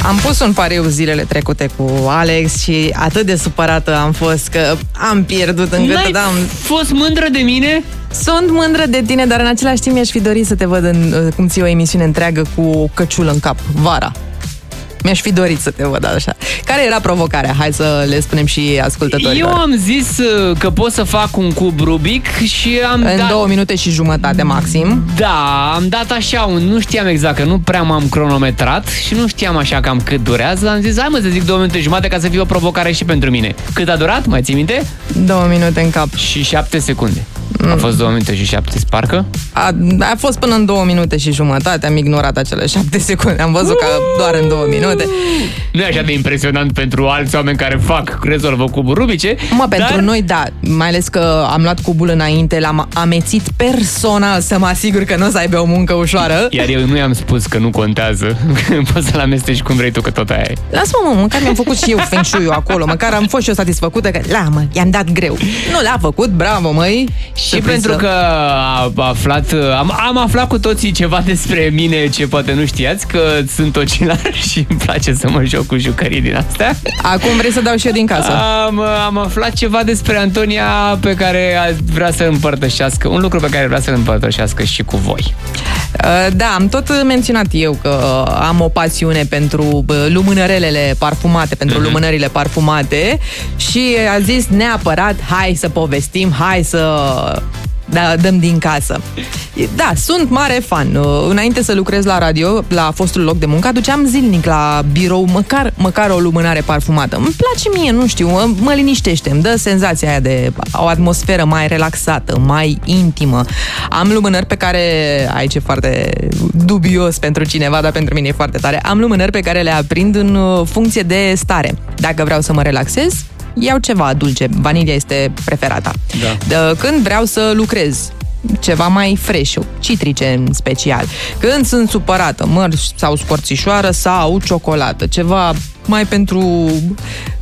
Am pus un pariu zilele trecute cu Alex și atât de supărată am fost că am pierdut încât N-ai fost mândră de mine? Sunt mândră de tine, dar în același timp mi-aș fi dorit să te văd cum ții o emisiune întreagă cu o căciulă în cap, vara. Mi-aș fi dorit să te văd așa. Care era provocarea? Hai să le spunem și ascultătorilor. Eu am zis că pot să fac un cub Rubic și am În 2 minute și jumătate maxim. Da, am dat așa, nu știam exact, că nu prea m-am cronometrat și nu știam așa cam cât durează. Am zis, hai mă să zic 2 minute și jumătate ca să fie o provocare și pentru mine. Cât a durat? Mai ții minte? 2 minute în cap. Și 7 secunde. A fost 2 minute și 7, parcă? A fost până în 2 minute și jumătate. Am ignorat acele 7 secunde. Am văzut că doar în 2 minute. Nu e așa de impresionant pentru alți oameni care rezolvă cuburi rubice. Pentru noi, da. Mai ales că am luat cubul înainte, l-am amețit personal să mă asigur că nu o să aibă o muncă ușoară. Iar eu nu i-am spus că nu contează. Poți să-l amesteci cum vrei tu, că tot aia e. Lasă-mă, măcar mi-am făcut și eu feng shui-ul acolo. Măcar am fost și eu satisfăcută că, i-am dat greu. Nu l-a făcut, bravo, măi. Și pentru că am aflat cu toții ceva despre mine ce poate nu știați, că sunt ocilar și îmi place să mă joc cu jucării din astea. Acum vrei să dau și eu din casă. Am aflat ceva despre Antonia pe care vrea să împărtășească, un lucru pe care vrea să-l împărtășească și cu voi. Da, am tot menționat eu că am o pasiune pentru lumânărelele parfumate, pentru lumânările parfumate și a zis neapărat, hai să povestim, hai să dăm din casă. Da, sunt mare fan. Înainte să lucrez la radio, la fostul loc de muncă, aduceam zilnic la birou măcar o lumânare parfumată. Îmi place mie, nu știu, mă liniștește, îmi dă senzația aia de o atmosferă mai relaxată, mai intimă. Am lumânări pe care, aici e foarte dubios pentru cineva, dar pentru mine e foarte tare, am lumânări pe care le aprind în funcție de stare. Dacă vreau să mă relaxez, iau ceva dulce, vanilia este preferata. Da. Când vreau să lucrez, ceva mai fresh, citrice în special. Când sunt supărată, măr sau scorțișoară sau ciocolată, ceva mai pentru